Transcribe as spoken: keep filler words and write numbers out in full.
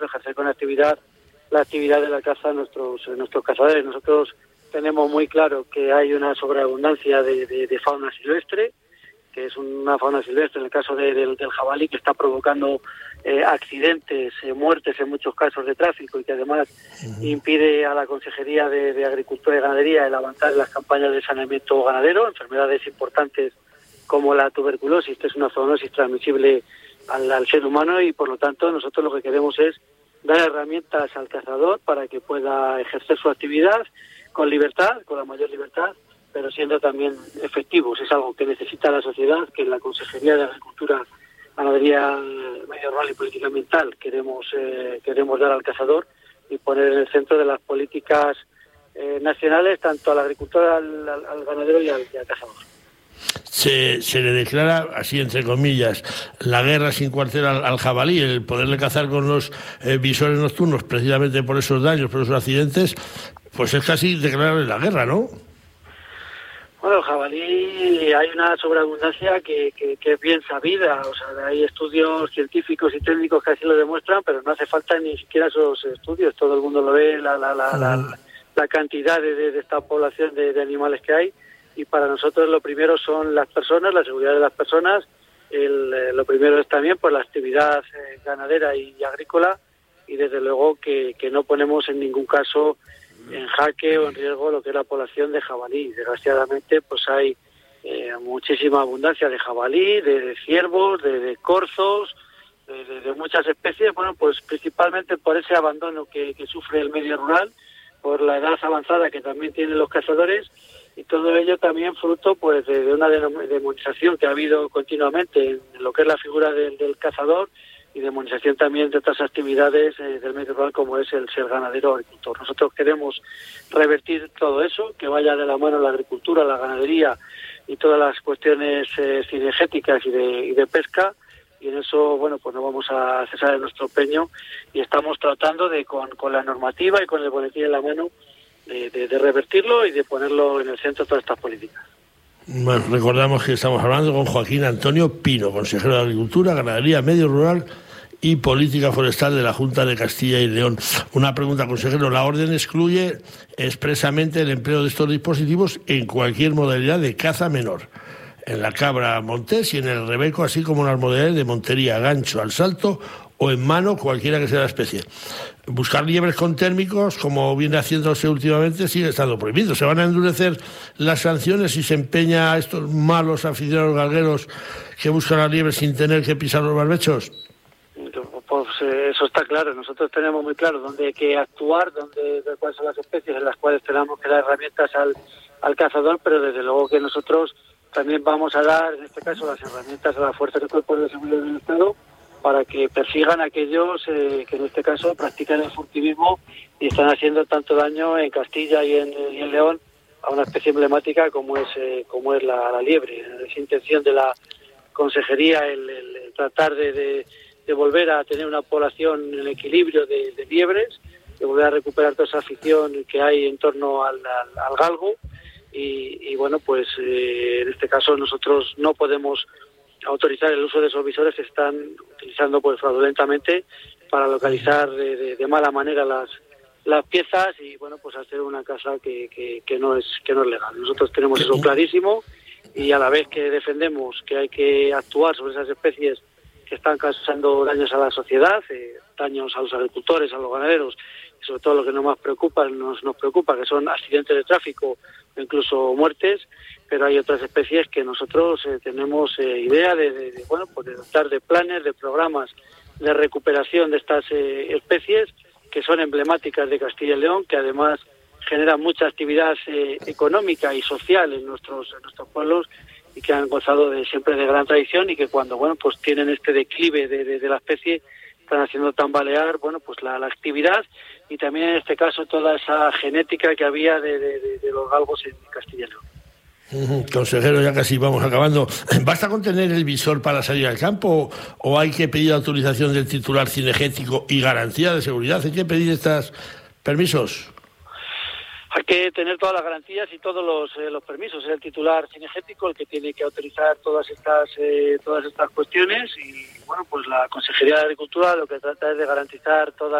ejercer con actividad la actividad de la caza a nuestros, nuestros cazadores. Nosotros tenemos muy claro que hay una sobreabundancia de, de, de fauna silvestre, que es una fauna silvestre, en el caso de, del, del jabalí, que está provocando eh, accidentes, eh, muertes en muchos casos de tráfico, y que además uh-huh. impide a la Consejería de, de Agricultura y Ganadería el avanzar en las campañas de saneamiento ganadero, enfermedades importantes como la tuberculosis, que es una zoonosis transmisible al, al ser humano, y por lo tanto nosotros lo que queremos es dar herramientas al cazador para que pueda ejercer su actividad con libertad, con la mayor libertad, pero siendo también efectivos. Es algo que necesita la sociedad, que en la Consejería de Agricultura, Ganadería, Medio Rural y Política Ambiental queremos eh, queremos dar al cazador y poner en el centro de las políticas eh, nacionales, tanto al agricultor, al, al, al ganadero y al, y al cazador. Se, se le declara, así entre comillas, la guerra sin cuartel al, al jabalí, el poderle cazar con los eh, visores nocturnos, precisamente por esos daños, por esos accidentes, pues es casi declararle la guerra, ¿no? Bueno, el jabalí, hay una sobreabundancia que, que, que es bien sabida, o sea, hay estudios científicos y técnicos que así lo demuestran, pero no hace falta ni siquiera esos estudios, todo el mundo lo ve, la, la, la, la, la cantidad de, de esta población de, de animales que hay, y para nosotros lo primero son las personas, la seguridad de las personas, el, eh, lo primero es también pues la actividad eh, ganadera y, y agrícola, y desde luego que, que no ponemos en ningún caso en jaque o en riesgo lo que es la población de jabalí. Desgraciadamente pues hay eh, muchísima abundancia de jabalí, de, de ciervos, de, de corzos, de, de, de muchas especies, bueno, pues principalmente por ese abandono que, que sufre el medio rural, por la edad avanzada que también tienen los cazadores, y todo ello también fruto pues de, de una demonización que ha habido continuamente en lo que es la figura del, del cazador, y demonización también de otras actividades eh, del medio rural, como es el ser ganadero o agricultor. Nosotros queremos revertir todo eso, que vaya de la mano la agricultura, la ganadería y todas las cuestiones eh, cinegéticas y de, y de pesca, y en eso, bueno, pues no vamos a cesar en nuestro empeño, y estamos tratando de, con, con la normativa y con el boletín en la mano, de, de, de revertirlo y de ponerlo en el centro de todas estas políticas. Bueno, recordamos que estamos hablando con Joaquín Antonio Pino, consejero de Agricultura, Ganadería, Medio Rural y Política Forestal de la Junta de Castilla y León. Una pregunta, consejero. La orden excluye expresamente el empleo de estos dispositivos en cualquier modalidad de caza menor, en la cabra montés y en el rebeco, así como en las modalidades de montería, gancho, al salto o en mano, cualquiera que sea la especie. Buscar liebres con térmicos, como viene haciéndose últimamente, sigue estando prohibido. ¿Se van a endurecer las sanciones si se empeña a estos malos aficionados galgueros que buscan a liebres sin tener que pisar los barbechos? Pues eh, eso está claro. Nosotros tenemos muy claro dónde hay que actuar, dónde, cuáles son las especies en las cuales tenemos que dar herramientas al, al cazador, pero desde luego que nosotros también vamos a dar, en este caso, las herramientas a las fuerzas de cuerpos de seguridad del Estado para que persigan a aquellos eh, que en este caso practican el furtivismo y están haciendo tanto daño en Castilla y en, y en León a una especie emblemática como es eh, como es la, la liebre. Es intención de la Consejería el, el, el tratar de, de, de volver a tener una población en equilibrio de, de liebres, de volver a recuperar toda esa afición que hay en torno al, al, al galgo, y, y bueno, pues eh, en este caso nosotros no podemos autorizar el uso de esos visores que están utilizando pues fraudulentamente para localizar de, de, de mala manera las las piezas, y bueno, pues hacer una caza que, que, que no es que no es legal. Nosotros tenemos eso clarísimo, y a la vez que defendemos que hay que actuar sobre esas especies que están causando daños a la sociedad, eh, daños a los agricultores, a los ganaderos, y sobre todo lo que nos más preocupa, nos, nos preocupa, que son accidentes de tráfico o incluso muertes, pero hay otras especies que nosotros eh, tenemos eh, idea de, de, de, bueno, pues de dotar de planes, de programas de recuperación de estas eh, especies que son emblemáticas de Castilla y León, que además generan mucha actividad eh, económica y social en nuestros en nuestros pueblos, y que han gozado de siempre de gran tradición, y que cuando bueno pues tienen este declive de, de, de la especie están haciendo tambalear bueno pues la, la actividad, y también en este caso toda esa genética que había de, de, de, de los galgos en Castilla y León. Uh-huh. Consejero, ya casi vamos acabando. ¿Basta con tener el visor para salir al campo o hay que pedir autorización del titular cinegético y garantía de seguridad? ¿Hay que pedir estos permisos? Hay que tener todas las garantías y todos los, eh, los permisos. Es el titular cinegético el que tiene que autorizar todas estas eh, todas estas cuestiones y bueno, pues la Consejería de Agricultura lo que trata es de garantizar todas